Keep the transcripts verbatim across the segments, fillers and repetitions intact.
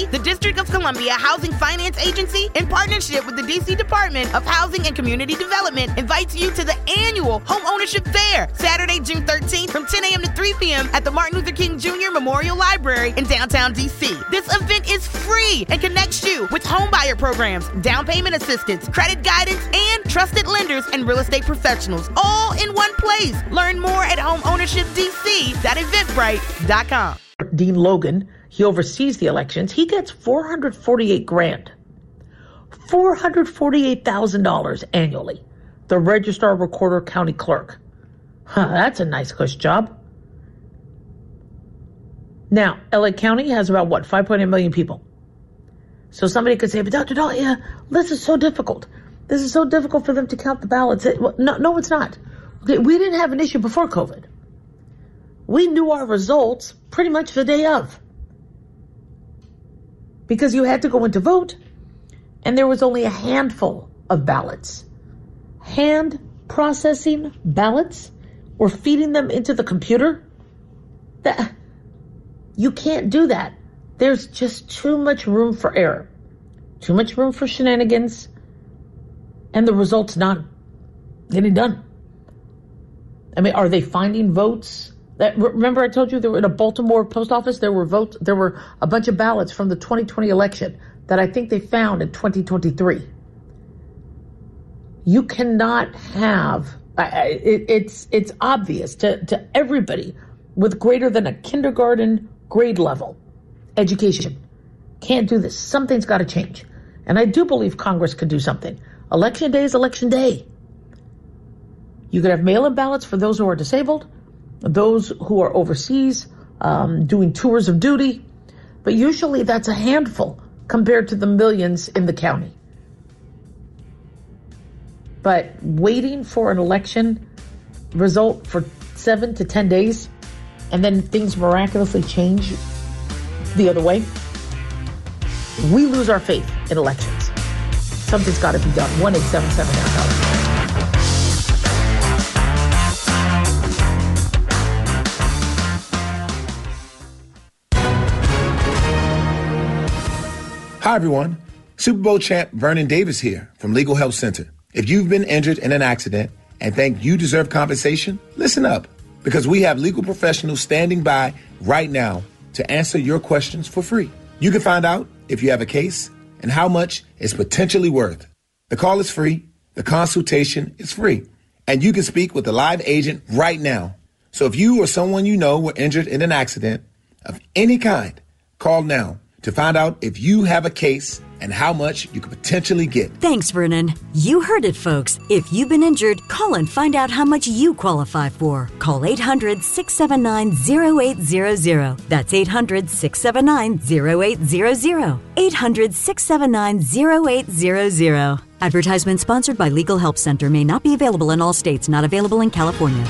The District of Columbia Housing Finance Agency, in partnership with the D C Department of Housing and Community Development, invites you to the annual Home Ownership Fair, Saturday, June thirteenth from ten a.m. to three p.m. at the Martin Luther King Junior Memorial Library in downtown D C. This event is free and connects you with homebuyer programs, down payment assistance, credit guidance, and trusted lenders and real estate professionals, all in one place. Learn more at home ownership d c dot eventbrite dot com. Dean Logan, he oversees the elections. He gets four hundred forty-eight grand, four hundred forty-eight thousand dollars annually. The Registrar, Recorder, County Clerk. Huh, that's a nice cush job. Now, L A County has about, what, five point eight million people. So somebody could say, but Doctor Dahlia, this is so difficult. This is so difficult for them to count the ballots. It, well, no, no, it's not. We didn't have an issue before COVID. We knew our results pretty much the day of. Because you had to go in to vote, and there was only a handful of ballots. Hand processing ballots or feeding them into the computer? That, you can't do that. There's just too much room for error, too much room for shenanigans, and the result's not getting done. I mean, are they finding votes? That, remember I told you there were in a Baltimore post office, there were votes, there were a bunch of ballots from the twenty twenty election that I think they found in twenty twenty-three. You cannot have, it, it's it's obvious to, to everybody with greater than a kindergarten grade level education. Can't do this. Something's got to change. And I do believe Congress could do something. Election day is election day. You could have mail-in ballots for those who are disabled, those who are overseas, um, doing tours of duty. But usually that's a handful compared to the millions in the county. But waiting for an election result for seven to ten days and then things miraculously change the other way, we lose our faith in elections. Something's got to be done. one eight seven seven N F L. Hi, everyone. Super Bowl champ Vernon Davis here from Legal Help Center. If you've been injured in an accident and think you deserve compensation, listen up, because we have legal professionals standing by right now to answer your questions for free. You can find out if you have a case and how much it's potentially worth. The call is free, the consultation is free, and you can speak with a live agent right now. So if you or someone you know were injured in an accident of any kind, call now to find out if you have a case and how much you could potentially get. Thanks, Vernon. You heard it, folks. If you've been injured, call and find out how much you qualify for. Call eight hundred, six seven nine, zero eight zero zero. That's eight hundred, six seven nine, zero eight zero zero. eight hundred, six seven nine, zero eight zero zero. Advertisement sponsored by Legal Help Center. May not be available in all states. Not available in California.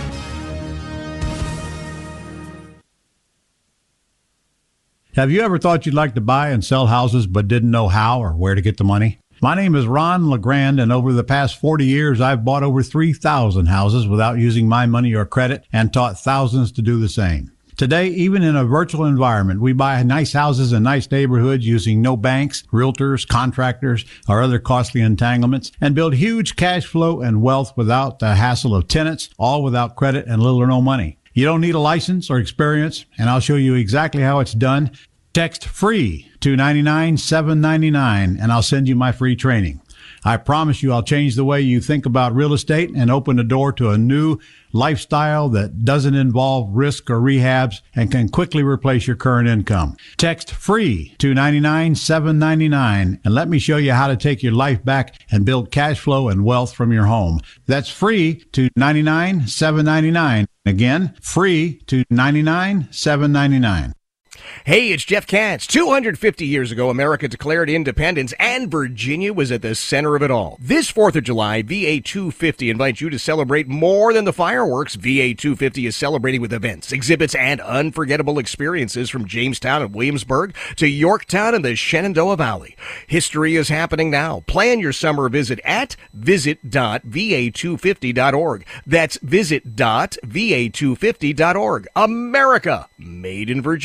Have you ever thought you'd like to buy and sell houses but didn't know how or where to get the money? My name is Ron LeGrand, and over the past forty years, I've bought over three thousand houses without using my money or credit and taught thousands to do the same. Today, even in a virtual environment, we buy nice houses in nice neighborhoods using no banks, realtors, contractors, or other costly entanglements, and build huge cash flow and wealth without the hassle of tenants, all without credit and little or no money. You don't need a license or experience, and I'll show you exactly how it's done. Text FREE to nine nine seven nine nine, and I'll send you my free training. I promise you I'll change the way you think about real estate and open the door to a new lifestyle that doesn't involve risk or rehabs and can quickly replace your current income. Text FREE to nine nine seven nine nine, and let me show you how to take your life back and build cash flow and wealth from your home. That's FREE to nine nine seven nine nine. Again, FREE to nine nine seven nine nine. Hey, it's Jeff Katz. two hundred fifty years ago, America declared independence, and Virginia was at the center of it all. This fourth of July, V A two fifty invites you to celebrate more than the fireworks. V A two fifty is celebrating with events, exhibits, and unforgettable experiences from Jamestown and Williamsburg to Yorktown and the Shenandoah Valley. History is happening now. Plan your summer visit at visit dot v a two fifty dot org. That's visit dot v a two fifty dot org. America, made in Virginia.